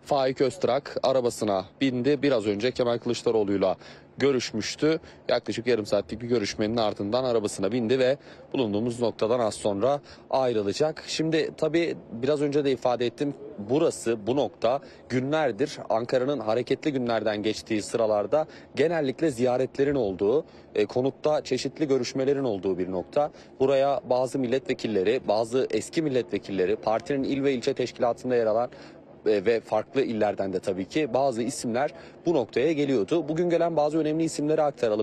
Faik Öztürk arabasına bindi. Biraz önce Kemal Kılıçdaroğlu'yla görüşmüştü. Yaklaşık yarım saatlik bir görüşmenin ardından arabasına bindi ve bulunduğumuz noktadan az sonra ayrılacak. Şimdi tabii biraz önce de ifade ettim. Bu nokta günlerdir Ankara'nın hareketli günlerden geçtiği sıralarda genellikle ziyaretlerin olduğu, konutta çeşitli görüşmelerin olduğu bir nokta. Buraya bazı milletvekilleri, bazı eski milletvekilleri, partinin il ve ilçe teşkilatında yer alan ve farklı illerden de tabii ki bazı isimler bu noktaya geliyordu. Bugün gelen bazı önemli isimleri aktaralım.